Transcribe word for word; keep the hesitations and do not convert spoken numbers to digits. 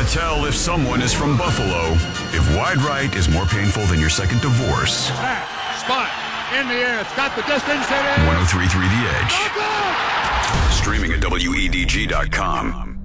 tell if someone is from Buffalo. If wide right is more painful than your second divorce. Back, spot, in the air. It's got the distance. one oh three point three The Edge. Streaming at W E D G dot com.